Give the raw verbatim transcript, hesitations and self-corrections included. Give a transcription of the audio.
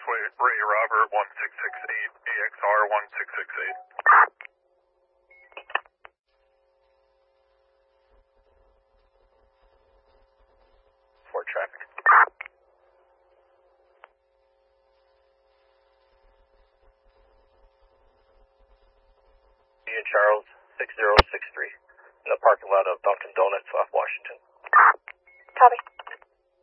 Ray, Ray Robert one six six eight, A X R one six six eight. For traffic. Ian Charles six zero six three in the parking lot of Dunkin' Donuts off Washington. Copy.